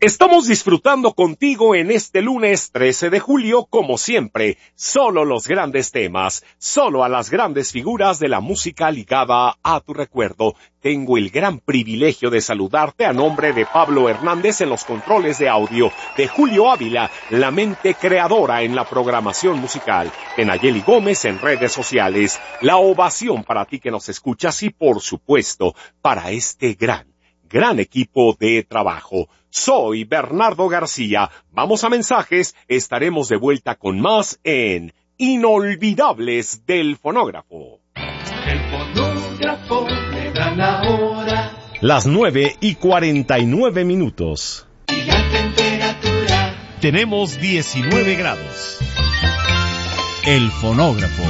Estamos disfrutando contigo en este lunes 13 de julio, como siempre, solo los grandes temas, solo a las grandes figuras de la música ligada a tu recuerdo. Tengo el gran privilegio de saludarte a nombre de Pablo Hernández en los controles de audio, de Julio Ávila, la mente creadora en la programación musical, de Nayeli Gómez en redes sociales, la ovación para ti que nos escuchas y, por supuesto, para este gran equipo de trabajo. Soy Bernardo García. Vamos a mensajes. Estaremos de vuelta con más en Inolvidables del Fonógrafo. El fonógrafo le da la hora. Las 9:49. Y la temperatura. Tenemos 19 grados. El fonógrafo.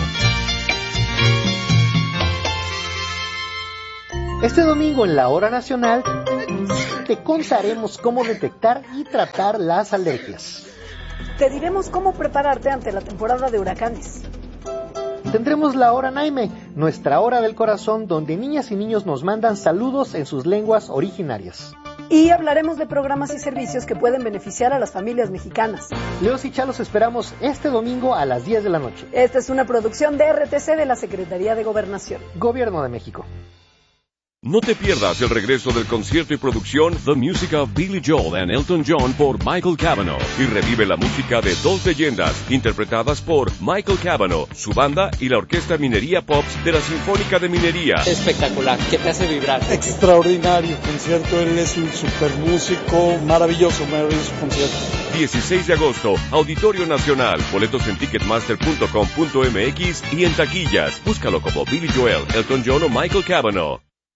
Este domingo en la Hora Nacional te contaremos cómo detectar y tratar las alergias. Te diremos cómo prepararte ante la temporada de huracanes. Tendremos la Hora Naime, nuestra hora del corazón, donde niñas y niños nos mandan saludos en sus lenguas originarias. Y hablaremos de programas y servicios que pueden beneficiar a las familias mexicanas. Leos y Chalos esperamos este domingo a las 10 de la noche. Esta es una producción de RTC de la Secretaría de Gobernación. Gobierno de México. No te pierdas el regreso del concierto y producción The Music of Billy Joel and Elton John por Michael Cavanaugh y revive la música de dos leyendas interpretadas por Michael Cavanaugh, su banda y la Orquesta Minería Pops de la Sinfónica de Minería. Espectacular, que te hace vibrar. Extraordinario concierto, él es un super músico, maravilloso concierto. 16 de agosto, Auditorio Nacional, boletos en ticketmaster.com.mx y en taquillas. Búscalo como Billy Joel, Elton John o Michael Cavanaugh.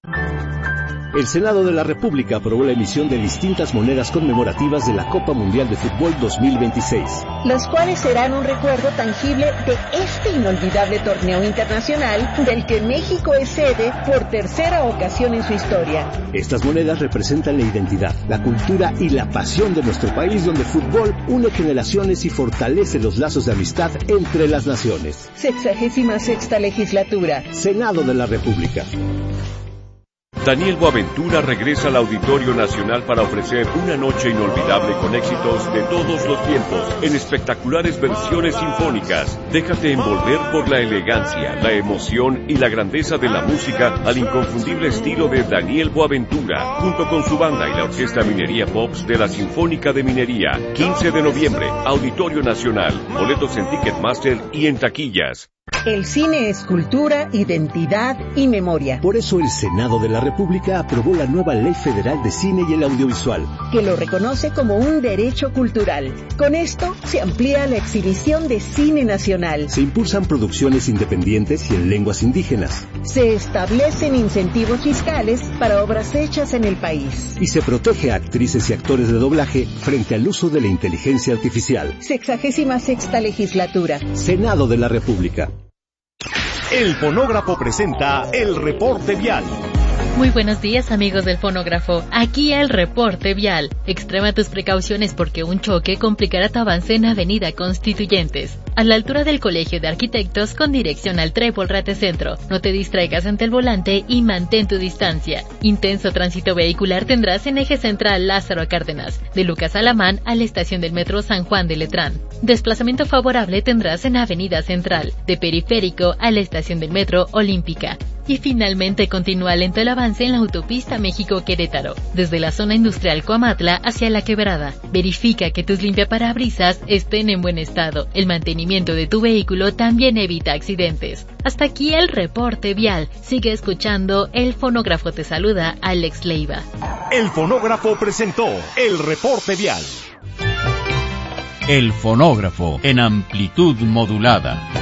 El Senado de la República aprobó la emisión de distintas monedas conmemorativas de la Copa Mundial de Fútbol 2026. Los cuales serán un recuerdo tangible de este inolvidable torneo internacional del que México es sede por tercera ocasión en su historia. Estas monedas representan la identidad, la cultura y la pasión de nuestro país, donde el fútbol une generaciones y fortalece los lazos de amistad entre las naciones. 66ª legislatura. Senado de la República. Daniel Boaventura regresa al Auditorio Nacional para ofrecer una noche inolvidable con éxitos de todos los tiempos, en espectaculares versiones sinfónicas. Déjate envolver por la elegancia, la emoción y la grandeza de la música al inconfundible estilo de Daniel Boaventura, junto con su banda y la Orquesta Minería Pops de la Sinfónica de Minería. 15 de noviembre, Auditorio Nacional. Boletos en Ticketmaster y en taquillas. El cine es cultura, identidad y memoria. Por eso el Senado de la República aprobó la nueva Ley Federal de Cine y el Audiovisual, que lo reconoce como un derecho cultural. Con esto se amplía la exhibición de cine nacional. Se impulsan producciones independientes y en lenguas indígenas. Se establecen incentivos fiscales para obras hechas en el país. Y se protege a actrices y actores de doblaje frente al uso de la inteligencia artificial. 66ª legislatura. Senado de la República. El Fonógrafo presenta el reporte vial. Muy buenos días, amigos del Fonógrafo. Aquí el reporte vial. Extrema tus precauciones porque un choque complicará tu avance en Avenida Constituyentes, a la altura del Colegio de Arquitectos con dirección al Trébol Rate Centro. No te distraigas ante el volante y mantén tu distancia. Intenso tránsito vehicular tendrás en eje central Lázaro Cárdenas, de Lucas Alamán a la estación del metro San Juan de Letrán. Desplazamiento favorable tendrás en Avenida Central, de Periférico a la estación del metro Olímpica. Y finalmente continúa lento el avance en la autopista México-Querétaro, desde la zona industrial Coamatla hacia La Quebrada. Verifica que tus limpiaparabrisas estén en buen estado. El mantenimiento de tu vehículo también evita accidentes. Hasta aquí el reporte vial. Sigue escuchando El Fonógrafo. Te saluda Alex Leiva. El Fonógrafo presentó el reporte vial. El Fonógrafo en amplitud modulada.